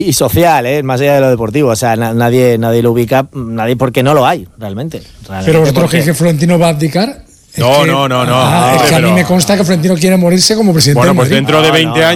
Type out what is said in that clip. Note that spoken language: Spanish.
y social, más allá de lo deportivo. O sea, nadie lo ubica, nadie, porque no lo hay, realmente. Pero vosotros creéis que Florentino va a abdicar. No. Es que a mí me consta que Florentino quiere morirse como presidente. Bueno, pues del Madrid. dentro de 20 años.